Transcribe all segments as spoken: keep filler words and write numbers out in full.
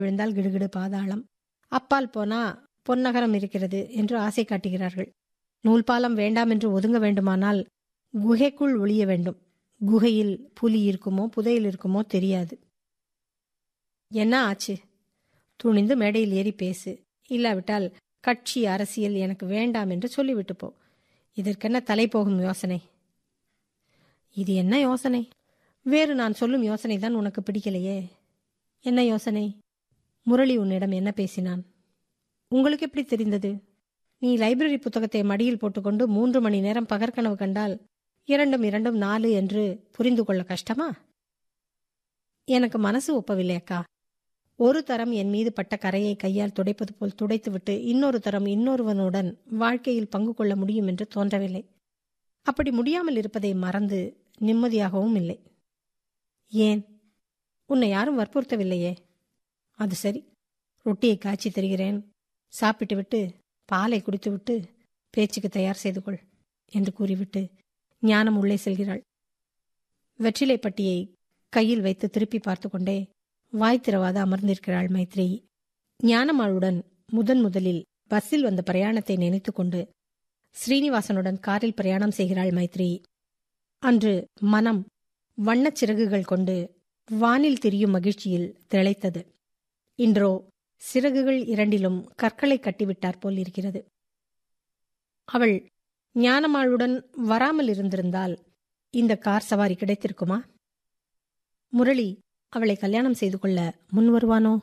விழுந்தால் கிடுகிடு பாதாளம், அப்பால் போனா பொன்னகரம் இருக்கிறது என்று ஆசை காட்டுகிறார்கள். நூல்பாலம் வேண்டாம் என்று ஒதுங்க வேண்டுமானால் குகைக்குள் ஒளிய வேண்டும். குகையில் புலி இருக்குமோ புதையில் இருக்குமோ தெரியாது. என்ன ஆச்சு? துணிந்து மேடையில் ஏறி பேசு. இல்லாவிட்டால் கட்சி அரசியல் எனக்கு வேண்டாம் என்று சொல்லிவிட்டு போ. இதற்கென்ன தலை போகும் யோசனை? இது என்ன யோசனை? வேறு நான் சொல்லும் யோசனை தான் உனக்கு பிடிக்கலையே. என்ன யோசனை? முரளி உன்னிடம் என்ன பேசினான்? உங்களுக்கு எப்படி தெரிந்தது? நீ லைப்ரரி புத்தகத்தை மடியில் போட்டுக்கொண்டு மூன்று மணி நேரம் பகற்கனவு கண்டால் இரண்டும் இரண்டும் நாலு என்று புரிந்து கொள்ள கஷ்டமா? எனக்கு மனசு ஒப்பவில்லை அக்கா. ஒரு தரம் என் மீது பட்ட கரையை கையால் துடைப்பது போல் துடைத்துவிட்டு இன்னொரு தரம் இன்னொருவனுடன் வாழ்க்கையில் பங்கு கொள்ள முடியும் என்று தோன்றவில்லை. அப்படி முடியாமல் இருப்பதை மறந்து நிம்மதியாகவும் இல்லை. ஏன்? உன்னை யாரும் வற்புறுத்தவில்லையே. அது சரி, ரொட்டியை காய்ச்சி தருகிறேன், சாப்பிட்டு விட்டு பாலை குடித்துவிட்டு பேச்சுக்கு தயார் செய்து கொள் என்று கூறிவிட்டு ஞானம் உள்ளே செல்கிறாள். வெற்றிலை பட்டியை கையில் வைத்து திருப்பி பார்த்து கொண்டே வாய் திறவாத அமர்ந்திருக்கிறாள் மைத்ரேயி. ஞானம்மாளுடன் முதன் முதலில் பஸ்ஸில் வந்த பிரயாணத்தை நினைத்து கொண்டு ஸ்ரீனிவாசனுடன் காரில் பிரயாணம் செய்கிறாள் மைத்ரேயி. அன்று மனம் வண்ணச் சிறகுகள் கொண்டு வானில் திரியும் மகிழ்ச்சியில் திளைத்தது. இன்றோ சிறகுகள் இரண்டிலும் கற்களை கட்டிவிட்டார் போல் இருக்கிறது. அவள் ஞானம்மாளுடன் வராமல் இருந்திருந்தால் இந்த கார் சவாரி கிடைத்திருக்குமா? முரளி அவளை கல்யாணம் செய்து கொள்ள முன் வருவானோ?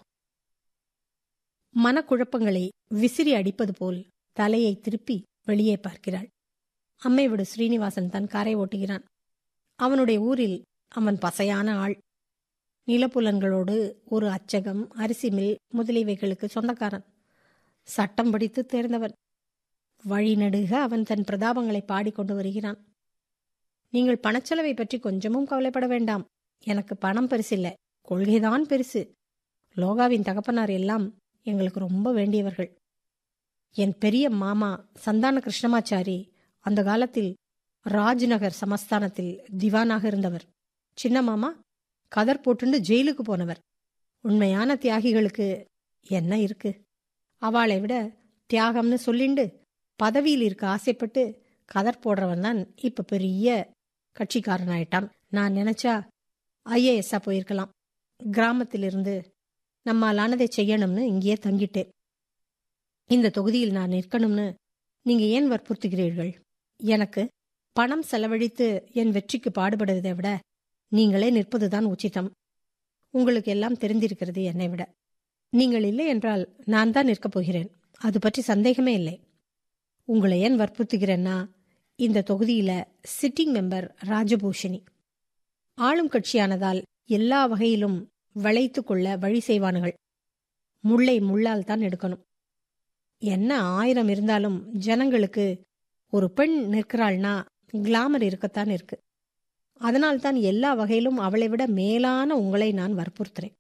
மனக்குழப்பங்களை விசிறி அடிப்பது போல் தலையை திருப்பி வெளியே பார்க்கிறாள். அம்மை விடு ஸ்ரீனிவாசன் தான் காரை ஓட்டுகிறான். அவனுடைய ஊரில் அவன் பசையான ஆள். நிலப்புலன்களோடு ஒரு அச்சகம், அரிசி மில் முதலியவைகளுக்கு சொந்தக்காரன். சட்டம் படித்து தேர்ந்தவன். வழிநடுக அவன் தன் பிரதாபங்களை பாடிக்கொண்டு வருகிறான். நீங்கள் பணச்செலவை பற்றி கொஞ்சமும் கவலைப்பட வேண்டாம். எனக்கு பணம் பெருசில்ல, கொள்கைதான் பெருசு. லோகாவின் தகப்பனார் எல்லாம் எங்களுக்கு ரொம்ப வேண்டியவர்கள். என் பெரிய மாமா சந்தான கிருஷ்ணமாச்சாரி அந்த காலத்தில் ராஜ்நகர் சமஸ்தானத்தில் திவானாக இருந்தவர். சின்ன மாமா கதர் போட்டுண்டு ஜெயிலுக்கு போனவர். உண்மையான தியாகிகளுக்கு என்ன இருக்கு? அவளை விட தியாகம்னு சொல்லிண்டு பதவியில் இருக்க ஆசைப்பட்டு கதர் போடுறவன் தான் இப்ப பெரிய கட்சிக்காரனாயிட்டான். நான் நினைச்சா ஐஏஎஸ்ஸா போயிருக்கலாம். கிராமத்திலிருந்து நம்மாலானதை செய்யணும்னு இங்கேயே தங்கிட்டேன். இந்த தொகுதியில் நான் நிற்கணும்னு நீங்க ஏன் வற்புறுத்துகிறீர்கள்? எனக்கு பணம் செலவழித்து என் வெற்றிக்கு பாடுபடுவதை விட நீங்களே நிற்பதுதான் உச்சிதம். உங்களுக்கு எல்லாம் தெரிந்திருக்கிறது என்னை விட. நீங்கள் இல்லை என்றால் நான் தான் நிற்கப் போகிறேன். அது பற்றி சந்தேகமே இல்லை. உங்களை ஏன் வற்புறுத்துகிறேன்னா, இந்த தொகுதியில சிட்டிங் மெம்பர் ராஜபூஷணி. ஆளும் கட்சியானதால் எல்லா வகையிலும் வளைத்து கொள்ள வழி செய்வானுகள். முள்ளை முள்ளால் தான் எடுக்கணும். என்ன ஆயிரம் இருந்தாலும் ஜனங்களுக்கு ஒரு பெண் நிற்கிறாள்னா கிளாமர் இருக்கத்தான் இருக்கு. அதனால்தான் எல்லா வகையிலும் அவளை விட மேலான உங்களை நான் வற்புறுத்துறேன்.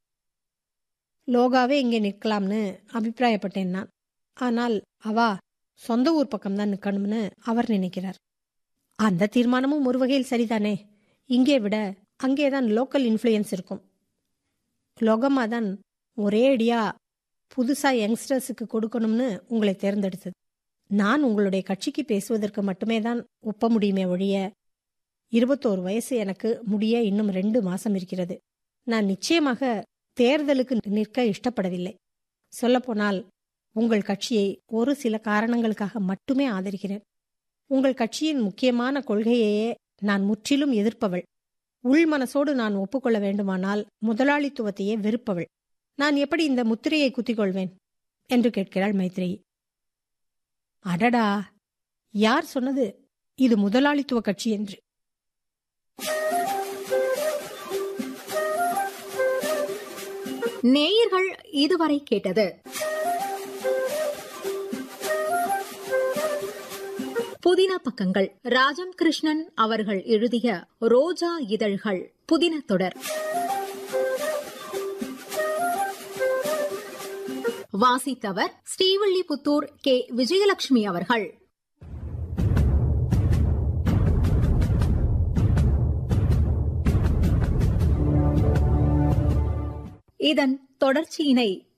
லோகாவே இங்கே நிற்கலாம்னு அபிப்பிராயப்பட்டேன் நான். ஆனால் அவா சொந்த ஊர் பக்கம்தான் நிற்கணும்னு அவர் நினைக்கிறார். அந்த தீர்மானமும் ஒரு வகையில் சரிதானே. இங்கே விட அங்கேதான் லோக்கல் இன்ஃப்ளூயன்ஸ் இருக்கும். லோகமா தான் ஒரே அடியா புதுசா யங்ஸ்டர்ஸுக்கு கொடுக்கணும்னு உங்களை தேர்ந்தெடுத்தது. நான் உங்களுடைய கட்சிக்கு பேசுவதற்கு மட்டுமே தான் ஒப்ப முடியுமே ஒழிய, இருபத்தோரு வயசு எனக்கு முடிய இன்னும் ரெண்டு மாசம் இருக்கிறது. நான் நிச்சயமாக தேர்தலுக்கு நிற்க இஷ்டப்படவில்லை. சொல்லப்போனால் உங்கள் கட்சியை ஒரு சில காரணங்களுக்காக மட்டுமே ஆதரிக்கிறேன். உங்கள் கட்சியின் முக்கியமான கொள்கையையே நான் முற்றிலும் எதிர்ப்பவள். உள் மனசோடு நான் ஒப்புக்கொள்ள வேண்டுமானால் முதலாளித்துவத்தையே வெறுப்பவள். நான் எப்படி இந்த முத்திரையை குத்திக்கொள்வேன் என்று கேட்கிறாள் மைத்ரேயி. அடடா, யார் சொன்னது இது முதலாளித்துவ கட்சி என்று? நேயர்கள் இதுவரை கேட்டது புதின பக்கங்கள். ராஜம் கிருஷ்ணன் அவர்கள் எழுதிய ரோஜா இதழ்கள் புதின தொடர். வாசித்தவர் ஸ்ரீவில்லிபுத்தூர் கே விஜயலட்சுமி அவர்கள். இதன் தொடர்ச்சியினை